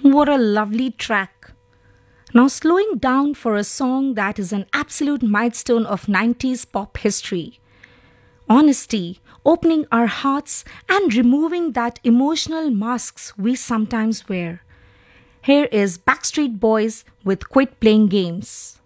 What a lovely track. Now, slowing down for a song that is an absolute milestone of 90s pop history. Honesty, opening our hearts, and removing that emotional masks we sometimes wear. Here is Backstreet Boys with Quit Playing Games.